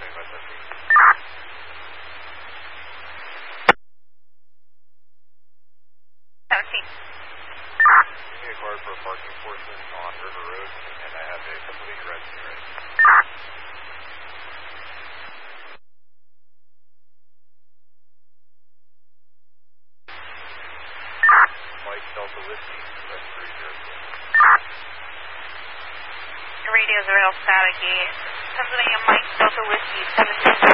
Give me a card for a parking enforcement on River Road, and I have a complete red spirit. Mike Delta Whiskey, 7306. Your radio's real staticky. Pennsylvania Mike Delta Whiskey, 7306.